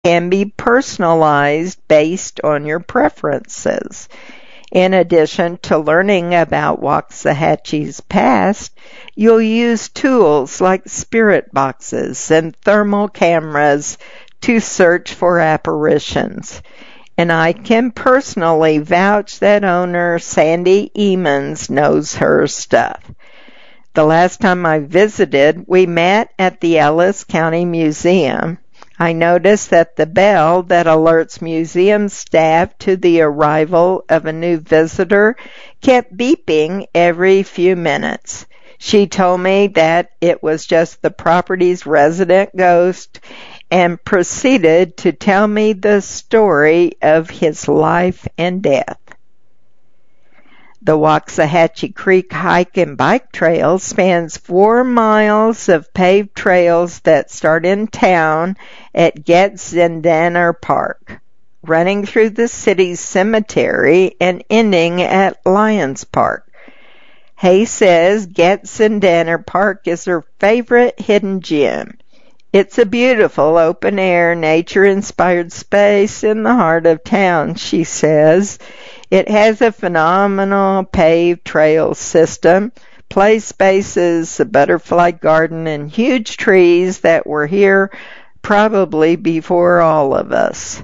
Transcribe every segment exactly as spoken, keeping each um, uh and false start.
can be personalized based on your preferences. In addition to learning about Waxahachie's past, you'll use tools like spirit boxes and thermal cameras to search for apparitions. And I can personally vouch that owner Sandy Emons knows her stuff. The last time I visited, we met at the Ellis County Museum. I noticed that the bell that alerts museum staff to the arrival of a new visitor kept beeping every few minutes. She told me that it was just the property's resident ghost and proceeded to tell me the story of his life and death. The Waxahachie Creek Hike and Bike Trail spans four miles of paved trails that start in town at Getzendanner Park, running through the city's cemetery and ending at Lions Park. Hay says Getzendanner Park is her favorite hidden gem. It's a beautiful open-air, nature-inspired space in the heart of town, she says. It has a phenomenal paved trail system, play spaces, a butterfly garden, and huge trees that were here probably before all of us.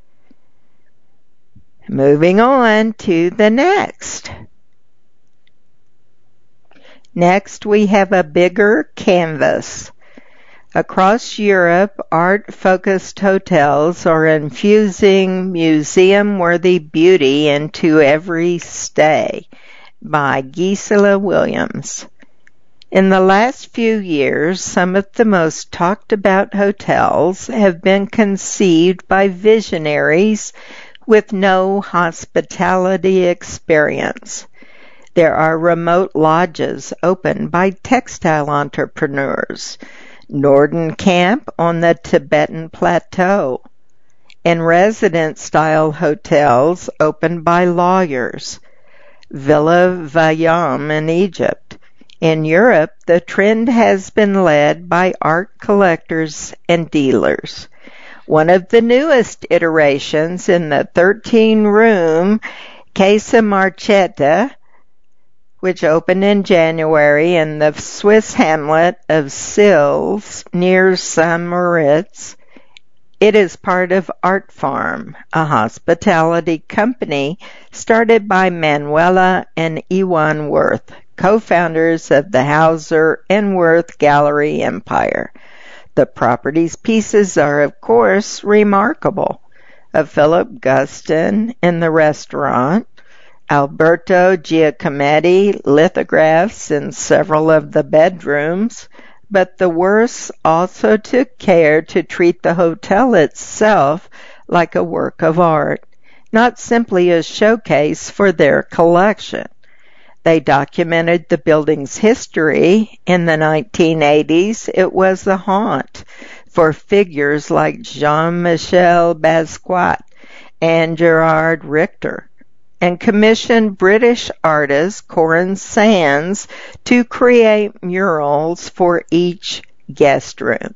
Moving on to the next. Next, we have a bigger canvas. Across Europe, art-focused hotels are infusing museum-worthy beauty into every stay, by Gisela Williams. In the last few years, some of the most talked-about hotels have been conceived by visionaries with no hospitality experience. There are remote lodges opened by textile entrepreneurs, Norden Camp on the Tibetan Plateau, and residence-style hotels opened by lawyers, Villa Vayam in Egypt. In Europe, the trend has been led by art collectors and dealers. One of the newest iterations in the thirteen-room Casa Marchetta, which opened in January in the Swiss hamlet of Sils near Saint Moritz. It is part of Art Farm, a hospitality company started by Manuela and Ewan Worth, co-founders of the Hauser and Worth Gallery empire. The property's pieces are, of course, remarkable. A Philip Guston in the restaurant, Alberto Giacometti lithographs in several of the bedrooms, but the Worths also took care to treat the hotel itself like a work of art, not simply a showcase for their collection. They documented the building's history. In the nineteen eighties, it was a haunt for figures like Jean-Michel Basquiat and Gerard Richter, and commissioned British artist Corin Sands to create murals for each guest room.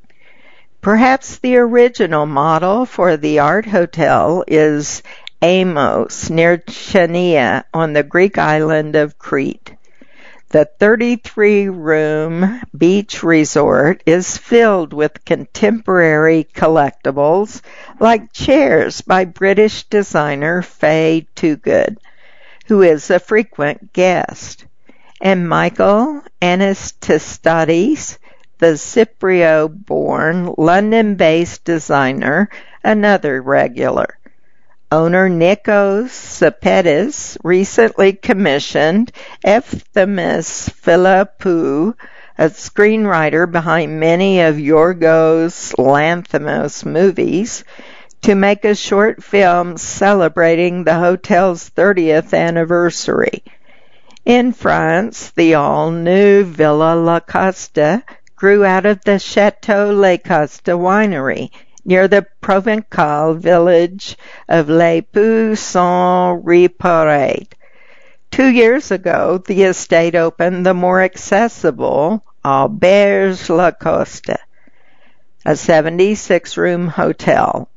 Perhaps the original model for the art hotel is Amos near Chania on the Greek island of Crete. The thirty-three-room beach resort is filled with contemporary collectibles like chairs by British designer Faye Toogood, who is a frequent guest, and Michael Anastastidis, the Cyprio-born London-based designer, another regular. Owner Nikos Sepetys recently commissioned Efthimis Philippou, a screenwriter behind many of Yorgos Lanthimos movies, to make a short film celebrating the hotel's thirtieth anniversary. In France, the all-new Villa La Costa grew out of the Chateau La Costa winery, near the Provencal village of Les Poussins-Riparade. Two years ago, the estate opened the more accessible Auberge La Costa, a seventy-six room hotel.